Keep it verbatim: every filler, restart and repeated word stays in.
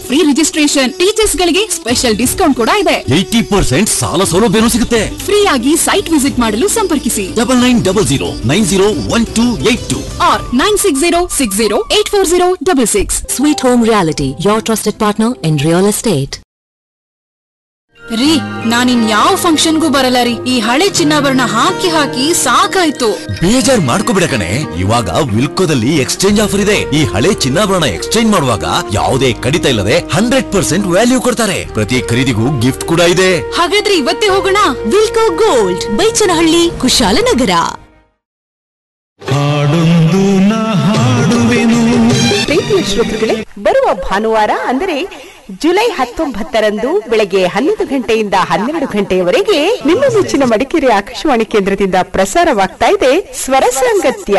Free registration, teachers ಗಳಿಗೆ special discount ಕೂಡ ಇದೆ. ಏಯ್ಟಿ ಪರ್ಸೆಂಟ್ ಸಾಲ ಸೌಲಭ್ಯನೂ ಸಿಗುತ್ತೆ. ಫ್ರೀ ಆಗಿ ಸೈಟ್ ವಿಸಿಟ್ ಮಾಡಲು ಸಂಪರ್ಕಿಸಿ double nine double zero nine zero one two eight two R nine six zero six zero eight four zero double six. Sweet Home Reality, your trusted partner in real estate. ರೀ, ನಾನಿನ್ ಯಾವ ಫಂಕ್ಷನ್ಗೂ ಬರಲ್ಲ ರೀ. ಈ ಹಳೆ ಚಿನ್ನಾಭರಣ ಹಾಕಿ ಹಾಕಿ ಸಾಕಾಯ್ತು. ಬೇಜಾರ್ ಮಾಡ್ಕೋಬಿಡ ಕಣೆ, ಇವಾಗ ವಿಲ್ಕೋದಲ್ಲಿ ಎಕ್ಸ್ಚೇಂಜ್ ಆಫರ್ ಇದೆ. ಈ ಹಳೆ ಚಿನ್ನಾಭರಣ ಎಕ್ಸ್ಚೇಂಜ್ ಮಾಡುವಾಗ ಯಾವುದೇ ಕಡಿತ ಇಲ್ಲದೆ ಹಂಡ್ರೆಡ್ ಪರ್ಸೆಂಟ್ ವ್ಯಾಲ್ಯೂ ಕೊಡ್ತಾರೆ. ಪ್ರತಿ ಖರೀದಿಗೂ ಗಿಫ್ಟ್ ಕೂಡ ಇದೆ. ಹಾಗಾದ್ರೆ ಇವತ್ತೇ ಹೋಗೋಣ. ವಿಲ್ಕೋ ಗೋಲ್ಡ್, ಬೈಚನಹಳ್ಳಿ, ಕುಶಾಲನಗರ. ಹಾಡೊಂದು ನಾ ಹಾಡುವೆನು. ಪ್ರೀತಿಯ ಶ್ರೋತೃಗಳೇ, ಬರುವ ಭಾನುವಾರ ಅಂದರೆ ಜುಲೈ ಹತ್ತೊಂಬತ್ತರಂದು ಬೆಳಗ್ಗೆ ಹನ್ನೊಂದು ಗಂಟೆಯಿಂದ ಹನ್ನೆರಡು ಗಂಟೆಯವರೆಗೆ ನಿಮ್ಮ ನೆಚ್ಚಿನ ಮಡಿಕೇರಿ ಆಕಾಶವಾಣಿ ಕೇಂದ್ರದಿಂದ ಪ್ರಸಾರವಾಗ್ತಾ ಇದೆ ಸ್ವರ ಸಾಂಗತ್ಯ.